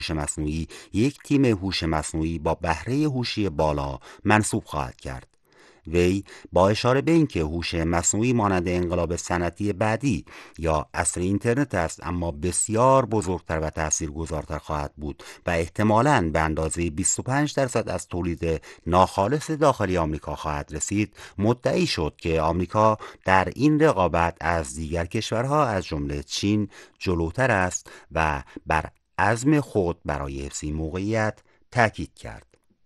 مصنوعی یک تیم هوش مصنوعی با بهره هوشی بالا منصوب خواهد کرد. وی با اشاره به اینکه هوش مصنوعی مانند انقلاب صنعتی بعدی یا عصر اینترنت است، اما بسیار بزرگتر و تاثیرگذارتر خواهد بود و احتمالاً به اندازه 25% از تولید ناخالص داخلی آمریکا خواهد رسید، مدعی شد که آمریکا در این رقابت از دیگر کشورها از جمله چین جلوتر است و بر عزم خود برای حفظ این موقعیت تاکید کرد.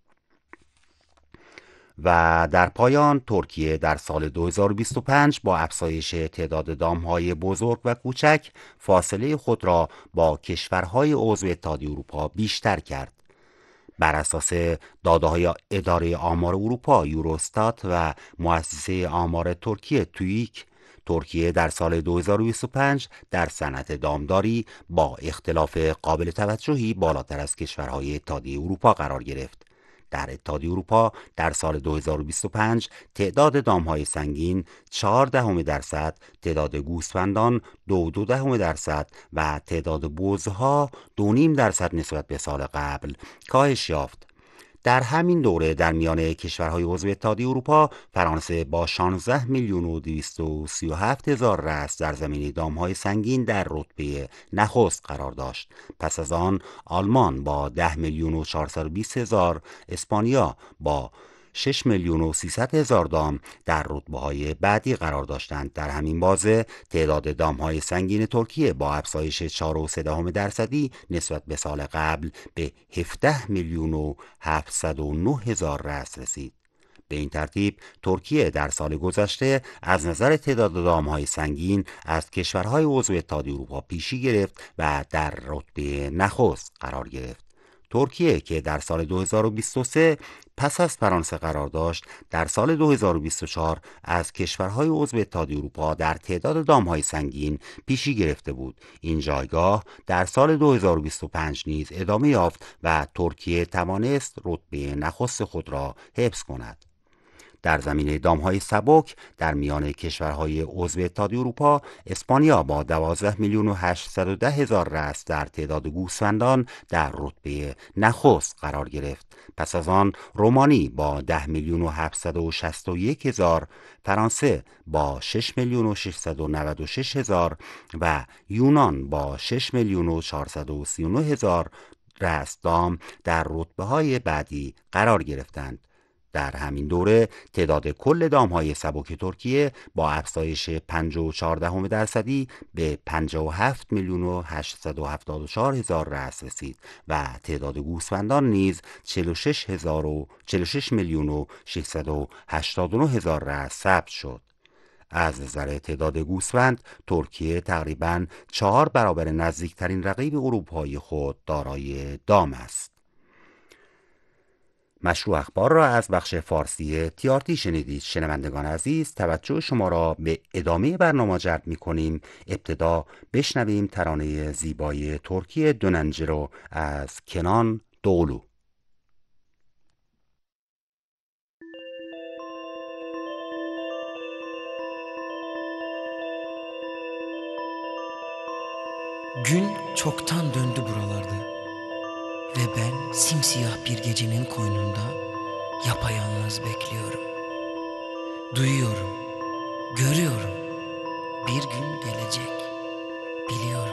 و در پایان ترکیه در سال 2025 با افزایش تعداد دامهای بزرگ و کوچک فاصله خود را با کشورهای عضو اتحادیه اروپا بیشتر کرد. بر اساس داده‌های اداره آمار اروپا یوروستات و مؤسسه آمار ترکیه توییک، ترکیه در سال 2025 در صنعت دامداری با اختلاف قابل توجهی بالاتر از کشورهای اتحادیه اروپا قرار گرفت. در اتحادیه اروپا در سال 2025 تعداد دامهای سنگین 0.4%، تعداد گوسفندان 2.2% و تعداد بزها 2.5% نسبت به سال قبل کاهش یافت. در همین دوره در میان کشورهای عضو اتحادیه اروپا، فرانسه با 16,237,000 رأس در زمینه دامهای سنگین در رتبه نخست قرار داشت. پس از آن آلمان با 10,420,000، اسپانیا با 6,300,000 دام در رتبه‌های بعدی قرار داشتند. در همین بازه تعداد دامهای سنگین ترکیه با افزایش 4.3% نسبت به سال قبل به 17,709,000 رأس رسید. به این ترتیب ترکیه در سال گذشته از نظر تعداد دامهای سنگین از کشورهای عضو اتحادیه اروپا پیشی گرفت و در رتبه نخست قرار گرفت. ترکیه که در سال 2023 پس از فرانسه قرار داشت، در سال 2024 از کشورهای عضو اتحادیه اروپا در تعداد دامهای سنگین پیشی گرفته بود. این جایگاه در سال 2025 نیز ادامه یافت و ترکیه توانست رتبه نخست خود را حفظ کند. در زمینه دامهای سبک در میان کشورهای عضو اتحادیه اروپا، اسپانیا با 12,810,000 رأس در تعداد گوسفندان در رتبه نخست قرار گرفت. پس از آن رومانی با 10,761,000، فرانسه با 6,696,000 و یونان با 6,439,000 رأس دام در رتبه‌های بعدی قرار گرفتند. در همین دوره تعداد کل دامهای سبک ترکیه با افزایش 5.4% به 57,874,000 رأس رسید و تعداد گوسفندان نیز 46,689,000 رأس ثبت شد. از نظر تعداد گوسفند، ترکیه تقریباً 4 برابر نزدیکترین رقیب اروپایی خود دارای دام است. مشروع اخبار را از بخش فارسی TRT شنیدید. شنوندگان عزیز، توجه شما را به ادامه برنامه جلب می کنیم. ابتدا بشنویم ترانه زیبای ترکی دوننجه رو از کنان doğulu. Gün çoktan döndü buralarda ve ben simsiyah bir gecenin koynunda yapayalnız bekliyorum. Duyuyorum, görüyorum, bir gün gelecek, biliyorum.